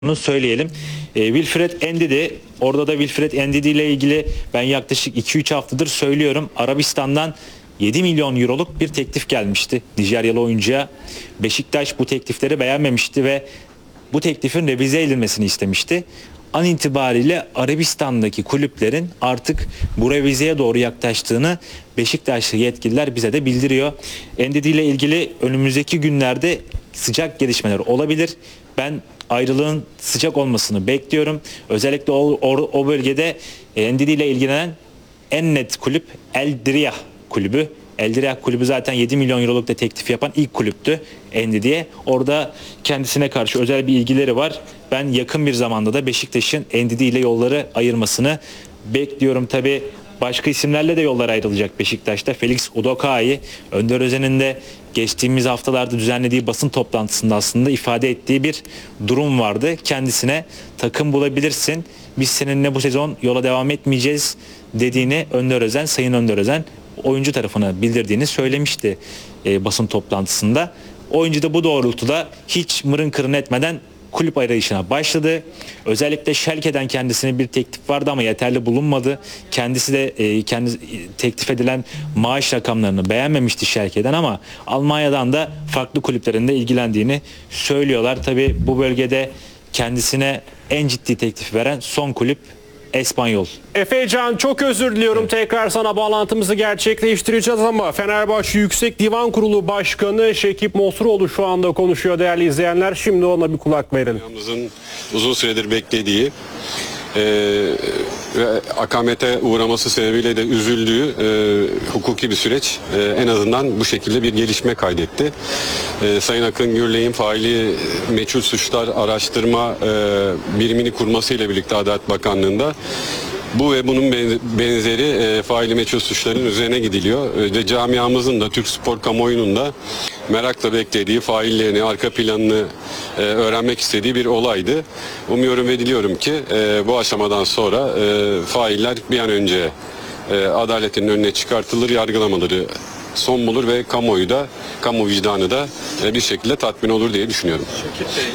Bunu söyleyelim. Wilfred Ndidi, orada da Wilfred Ndidi ile ilgili ben yaklaşık 2-3 haftadır söylüyorum. Arabistan'dan 7 milyon euroluk bir teklif gelmişti Nijeryalı oyuncuya. Beşiktaş bu teklifleri beğenmemişti ve bu teklifin revize edilmesini istemişti. An itibariyle Arabistan'daki kulüplerin artık bu revizeye doğru yaklaştığını Beşiktaşlı yetkililer bize de bildiriyor. Ndidi ile ilgili önümüzdeki günlerde sıcak gelişmeler olabilir. Ben ayrılığın sıcak olmasını bekliyorum. Özellikle o bölgede Ndidi ile ilgilenen en net kulüp El Diriyah kulübü. El Diriyah kulübü zaten 7 milyon euroluk da teklif yapan ilk kulüptü Ndidi'ye. Orada kendisine karşı özel bir ilgileri var. Ben yakın bir zamanda da Beşiktaş'ın Ndidi ile yolları ayırmasını bekliyorum. Tabii başka isimlerle de yollar ayrılacak Beşiktaş'ta. Felix Udokai, Önder Özen'in de geçtiğimiz haftalarda düzenlediği basın toplantısında aslında ifade ettiği bir durum vardı. Kendisine takım bulabilirsin, biz seninle bu sezon yola devam etmeyeceğiz dediğini Sayın Önder Özen oyuncu tarafına bildirdiğini söylemişti basın toplantısında. Oyuncu da bu doğrultuda hiç mırın kırın etmeden kulüp arayışına başladı. Özellikle Schalke'den kendisine bir teklif vardı ama yeterli bulunmadı. Kendisi de kendi teklif edilen maaş rakamlarını beğenmemişti Schalke'den ama Almanya'dan da farklı kulüplerin de ilgilendiğini söylüyorlar. Tabii bu bölgede kendisine en ciddi teklif veren son kulüp Espanyol. Efecan, çok özür diliyorum. Evet. Tekrar sana bağlantımızı gerçekleştireceğiz ama Fenerbahçe Yüksek Divan Kurulu Başkanı Şekip Mosuroğlu şu anda konuşuyor değerli izleyenler. Şimdi ona bir kulak verelim. Uzun süredir beklediği ve akamete uğraması sebebiyle de üzüldüğü hukuki bir süreç en azından bu şekilde bir gelişme kaydetti. Sayın Akın Gürley'in faili meçhul suçlar araştırma birimini kurmasıyla birlikte Adalet Bakanlığı'nda bu ve bunun benzeri faili meçhul suçların üzerine gidiliyor ve camiamızın da Türk spor kamuoyunun da merakla beklediği, faillerini, arka planını öğrenmek istediği bir olaydı. Umuyorum ve diliyorum ki bu aşamadan sonra failler bir an önce adaletin önüne çıkartılır, yargılamaları son bulur ve kamuoyu da, kamu vicdanı da bir şekilde tatmin olur diye düşünüyorum. Şekip Bey,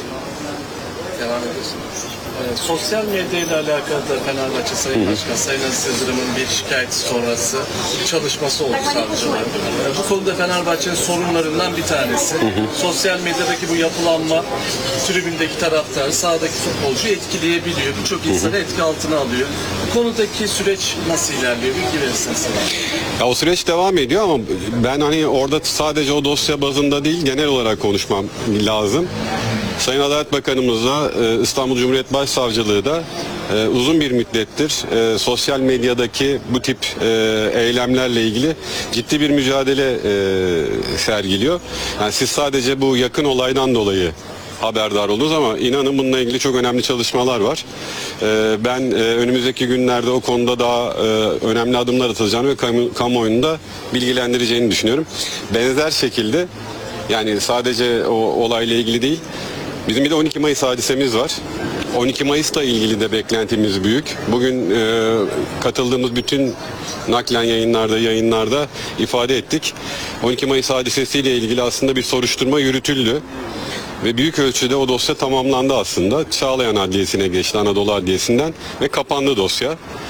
devam ediyorsunuz. Sosyal medyayla alakalı da Fenerbahçe Sayın Başkan Sayın Aziz Yıldırım'ın bir şikayeti sonrası çalışması oldu savcılar. Bu konuda Fenerbahçe'nin sorunlarından bir tanesi. Sosyal medyadaki bu yapılanma tribündeki taraftarı, sahadaki futbolcuyu etkileyebiliyor. Birçok insanı etki altına alıyor. Bu konudaki süreç nasıl ilerliyor? Bilgi verirseniz. Ya o süreç devam ediyor ama ben hani orada sadece o dosya bazında değil genel olarak konuşmam lazım. Sayın Adalet Bakanımızla İstanbul Cumhuriyet Başsavcılığı da uzun bir müddettir sosyal medyadaki bu tip eylemlerle ilgili ciddi bir mücadele sergiliyor. Yani siz sadece bu yakın olaydan dolayı haberdar oldunuz ama inanın bununla ilgili çok önemli çalışmalar var. Ben önümüzdeki günlerde o konuda daha önemli adımlar atılacağını ve kamuoyunu da bilgilendireceğini düşünüyorum. Benzer şekilde yani sadece o olayla ilgili değil, bizim bir de 12 Mayıs hadisemiz var. 12 Mayıs'la ilgili de beklentimiz büyük. Bugün katıldığımız bütün naklen yayınlarda ifade ettik. 12 Mayıs hadisesiyle ilgili aslında bir soruşturma yürütüldü. Ve büyük ölçüde o dosya tamamlandı aslında. Çağlayan Adliyesi'ne geçti, Anadolu Adliyesi'nden ve kapandı dosya.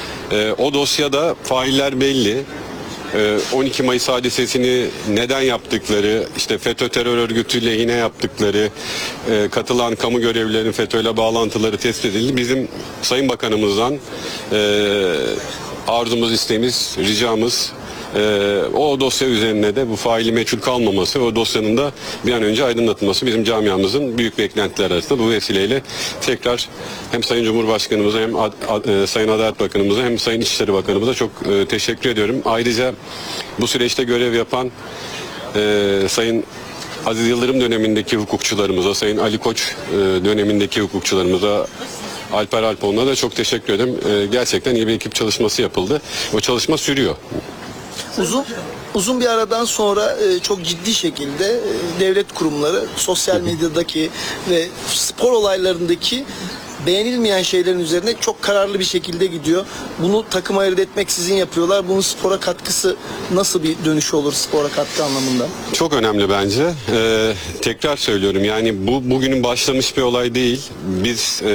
O dosyada failler belli. 12 Mayıs hadisesini neden yaptıkları, işte FETÖ terör örgütü lehine yaptıkları, katılan kamu görevlilerinin FETÖ'yle bağlantıları tespit edildi. Bizim Sayın Bakanımızdan arzumuz, isteğimiz, ricamız o dosya üzerine de bu faili meçhul kalmaması, o dosyanın da bir an önce aydınlatılması bizim camiamızın büyük beklentileri arasında. Bu vesileyle tekrar hem Sayın Cumhurbaşkanımıza hem Sayın Adalet Bakanımıza hem Sayın İçişleri Bakanımıza çok teşekkür ediyorum. Ayrıca bu süreçte görev yapan Sayın Aziz Yıldırım dönemindeki hukukçularımıza, Sayın Ali Koç dönemindeki hukukçularımıza, Alper Alpoğlu'na da çok teşekkür ederim. Gerçekten iyi bir ekip çalışması yapıldı. O çalışma sürüyor. Uzun bir aradan sonra çok ciddi şekilde devlet kurumları sosyal medyadaki ve spor olaylarındaki beğenilmeyen şeylerin üzerine çok kararlı bir şekilde gidiyor. Bunu takım ayırt etmeksizin yapıyorlar. Bunun spora katkısı nasıl bir dönüşü olur spora katkı anlamında? Çok önemli bence. Tekrar söylüyorum, yani bu bugünün başlamış bir olay değil. Biz